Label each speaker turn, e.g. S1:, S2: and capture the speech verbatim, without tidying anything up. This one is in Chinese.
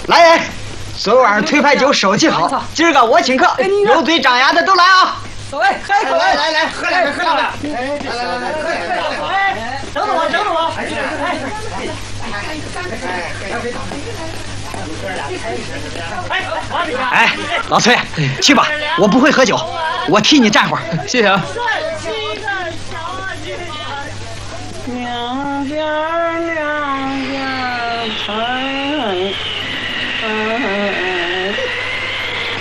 S1: 来人，昨晚推牌酒收起好，今儿个我请客，有嘴张牙的都来啊！
S2: 走嘞，开口
S1: 来来来，喝两杯，喝两杯。
S2: 来来来来，喝两杯，喝两杯。哎，等等我，等等我。
S1: 哎，哎，老崔，去吧，我不会喝酒，我替你站会儿。
S3: 谢谢啊。
S2: 娘家娘家财。